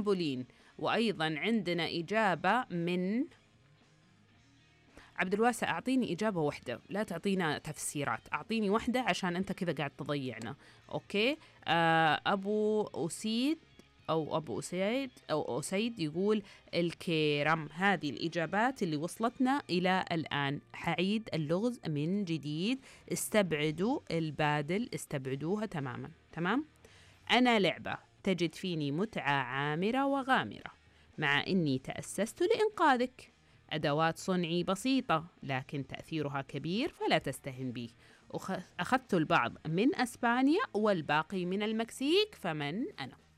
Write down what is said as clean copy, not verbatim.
ترامبولين. وأيضا عندنا إجابة من عبد الواسع. أعطيني إجابة واحدة، لا تعطينا تفسيرات، أعطيني واحدة عشان أنت كذا قاعد تضيعنا. أوكي. أبو أسيد أو أبو أسيد أو أسيد يقول الكرم. هذه الإجابات اللي وصلتنا إلى الآن. حعيد اللغز من جديد. استبعدوا البادل، استبعدوها تماما. تمام. أنا لعبة تجد فيني متعة عامرة وغامرة، مع إني تأسست لإنقاذك. أدوات صنعي بسيطة لكن تأثيرها كبير، فلا تستهن بي. أخذت البعض من أسبانيا والباقي من المكسيك، فمن أنا؟